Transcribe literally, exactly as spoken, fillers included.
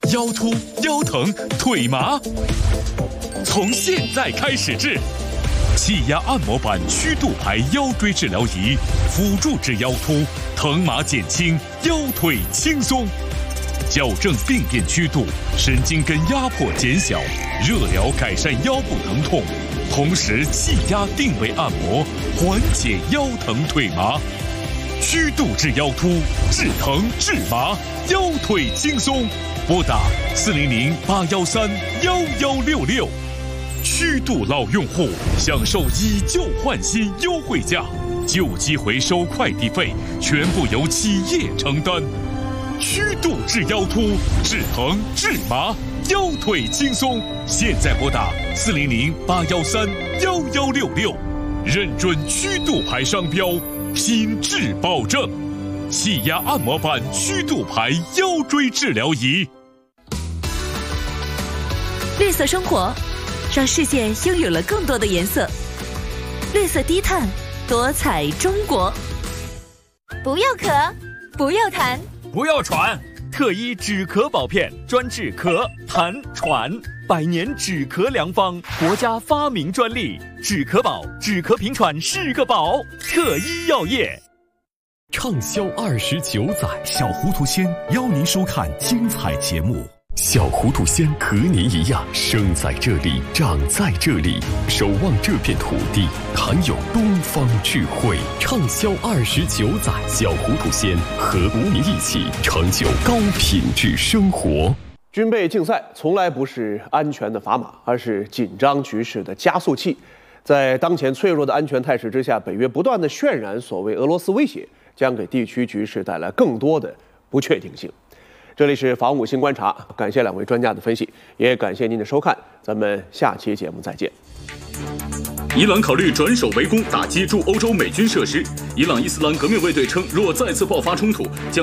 腰突、腰疼、腿麻，从现在开始治。气压按摩板曲度牌腰椎治疗仪，辅助治腰突，疼麻减轻，腰腿轻松。矫正病变曲度，神经根压迫减小，热疗改善腰部疼痛，同时气压定位按摩，缓解腰疼腿麻。曲度治腰突，治疼治麻，腰腿轻松。拨打四零零八幺三幺幺六六。曲度老用户享受以旧换新优惠价，旧机回收快递费全部由企业承担。曲度治腰突，治疼治麻，腰腿轻松。现在拨打四零零八幺三幺幺六六，认准曲度牌商标，品质保证。气压按摩板曲度牌腰椎治疗仪。 绿色生活，让世界拥有了更多的颜色。绿色低碳，多彩中国。 不要咳，不要痰， 不要喘，特一止咳宝片，专治咳、痰、喘，百年止咳良方，国家发明专利。止咳宝，止咳平喘是个宝。特一药业。 畅销二十九载，小糊涂仙邀您收看精彩节目。小糊涂仙和您一样，生在这里，长在这里，守望这片土地，含有东方智慧。畅销二十九载，小糊涂仙和您一起成就高品质生活。 军备竞赛从来不是安全的砝码，而是紧张局势的加速器。在当前脆弱的安全态势之下，北约不断的渲染所谓俄罗斯威胁，将给地区局势带来更多的不确定性。这里是防务新观察，感谢两位专家的分析，也感谢您的收看，咱们下期节目再见。 伊朗考虑转守为攻，打击驻欧洲美军设施。伊朗伊斯兰革命卫队称，若再次爆发冲突，将